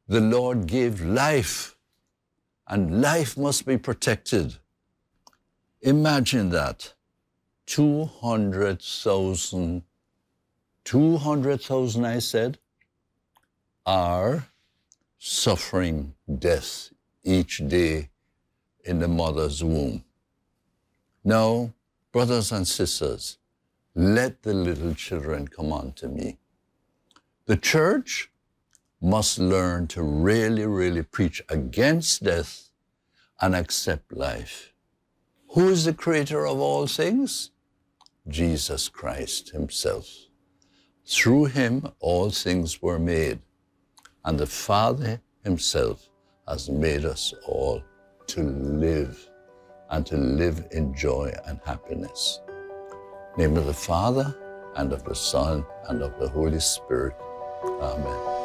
The Lord gave life, and life must be protected. Imagine that. 200,000, I said, are suffering death each day in the mother's womb. Now, brothers and sisters, let the little children come unto me. The church must learn to really preach against death and accept life. Who is the creator of all things? Jesus Christ himself. Through him, all things were made, and the Father himself has made us all to live, and to live in joy and happiness. In the name of the Father, and of the Son, and of the Holy Spirit. Amen.